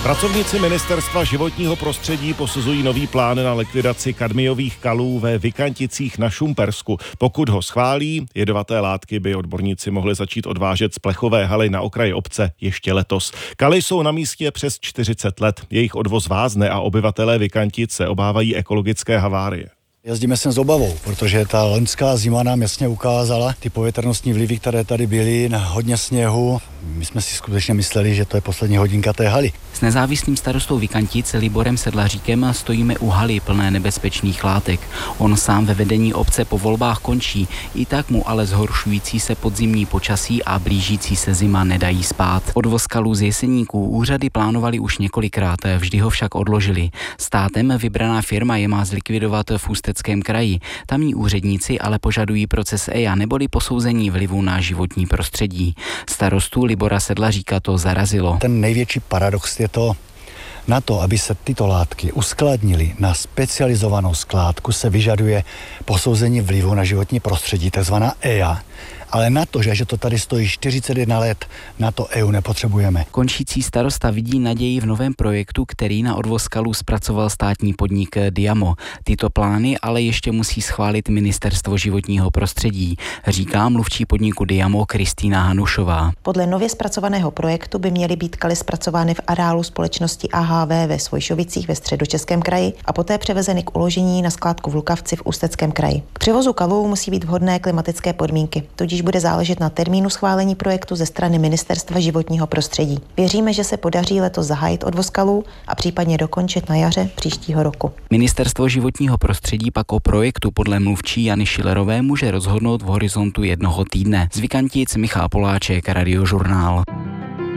Pracovníci Ministerstva životního prostředí posuzují nový plán na likvidaci kadmiových kalů ve Vykanticích na Šumpersku. Pokud ho schválí, jedovaté látky by odborníci mohli začít odvážet z plechové haly na okraji obce ještě letos. Kaly jsou na místě přes 40 let. Jejich odvoz vázne a obyvatelé Vykantic se obávají ekologické havárie. Jezdíme sem s obavou, protože ta loňská zima nám jasně ukázala ty povětrnostní vlivy, které tady byly, na hodně sněhu. My jsme si skutečně mysleli, že to je poslední hodinka té haly. S nezávislým starostou Vykantic Liborem Sedlaříkem stojíme u haly plné nebezpečných látek. On sám ve vedení obce po volbách končí, i tak mu ale zhoršující se podzimní počasí a blížící se zima nedají spát. Odvoz kalů z Jeseníků úřady plánovali už několikrát, vždy ho však odložili. Státem vybraná firma je má zlikvidovat v Ústeckém kraji. Tamní úředníci ale požadují proces EIA neboli posouzení vlivu na životní prostředí. Starostu Libora Sedlaříka to zarazilo. Ten největší paradox je to, na to, aby se tyto látky uskladnily na specializovanou skládku, se vyžaduje posouzení vlivu na životní prostředí, takzvaná EIA. Ale na to, že to tady stojí 41 let, na to EU nepotřebujeme. Končící starosta vidí naději v novém projektu, který na odvoz kalů zpracoval státní podnik Diamo. Tyto plány ale ještě musí schválit Ministerstvo životního prostředí, říká mluvčí podniku Diamo Kristýna Hanušová. Podle nově zpracovaného projektu by měly být kaly zpracovány v areálu společnosti AHV ve Svojšovicích ve Středočeském kraji a poté převezeny k uložení na skládku v Lukavci v Ústeckém kraji. K převozu kalů musí být vhodné klimatické podmínky, tudíž bude záležet na termínu schválení projektu ze strany Ministerstva životního prostředí. Věříme, že se podaří letos zahájit odvoz kalů a případně dokončit na jaře příštího roku. Ministerstvo životního prostředí pak o projektu podle mluvčí Jany Šilerové může rozhodnout v horizontu jednoho týdne. Z Vykantic Michal Poláček, Radiožurnál.